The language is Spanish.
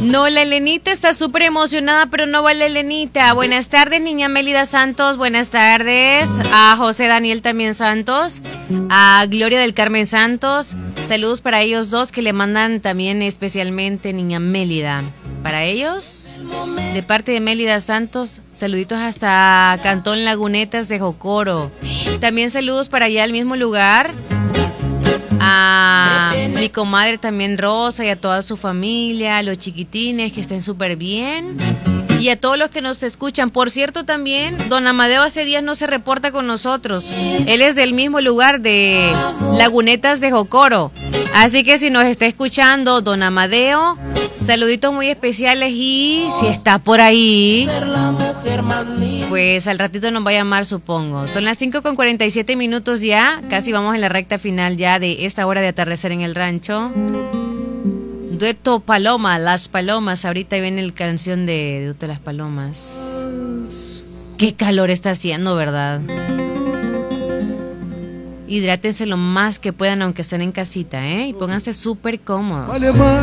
No, la Elenita está súper emocionada, pero no va la Elenita. Buenas tardes, niña Mélida Santos. Buenas tardes a José Daniel también Santos. A Gloria del Carmen Santos. Saludos para ellos dos que le mandan también especialmente niña Mélida. Para ellos, de parte de Mélida Santos, saluditos hasta Cantón Lagunetas de Jocoro. También saludos para allá al mismo lugar. A mi comadre también Rosa y a toda su familia, a los chiquitines que estén súper bien y a todos los que nos escuchan. Por cierto, también don Amadeo hace días no se reporta con nosotros. Él es del mismo lugar de Lagunetas de Jocoro. Así que si nos está escuchando don Amadeo, saluditos muy especiales y si está por ahí, pues al ratito nos va a llamar, supongo. Son las 5:47 ya, casi vamos en la recta final ya de esta hora de atardecer en el rancho. Dueto Paloma, Las Palomas, ahorita viene la canción de Dueto Las Palomas. Qué calor está haciendo, ¿verdad? Hidrátense lo más que puedan, aunque estén en casita, ¿eh? Y pónganse súper cómodos.